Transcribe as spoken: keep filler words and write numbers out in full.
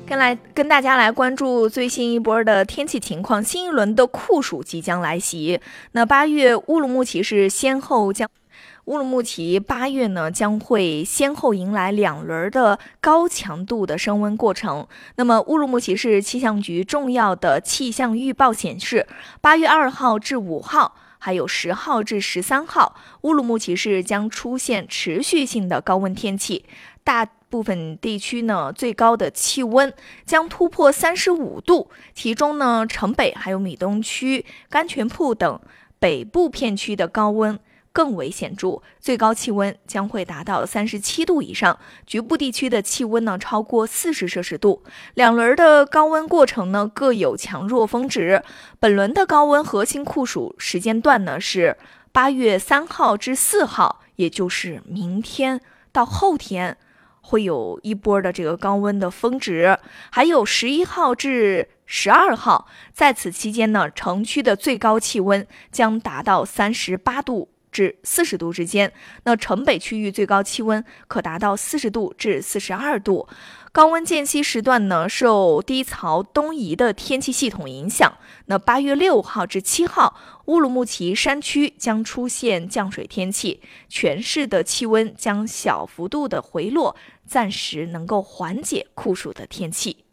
跟来跟大家来关注最新一波的天气情况，新一轮的酷暑即将来袭。那八月乌鲁木齐是先后将乌鲁木齐八月呢将会先后迎来两轮的高强度的升温过程。那么乌鲁木齐市气象局重要的气象预报显示，八月二号至五号。还有十号至十三号，乌鲁木齐市将出现持续性的高温天气，大部分地区呢最高的气温将突破三十五度，其中呢城北还有米东区、甘泉铺等北部片区的高温更为显著，最高气温将会达到三十七度以上，局部地区的气温呢超过四十摄氏度。两轮的高温过程呢各有强弱峰值，本轮的高温核心酷暑时间段呢是八月三号至四号，也就是明天到后天会有一波的这个高温的峰值，还有十一号至十二号，在此期间呢，城区的最高气温将达到三十八度至四十度之间，那城北区域最高气温可达到四十度至四十二度。高温间隙时段呢，受低槽东移的天气系统影响，那八月六号至七号，乌鲁木齐山区将出现降水天气，全市的气温将小幅度的回落，暂时能够缓解酷暑的天气。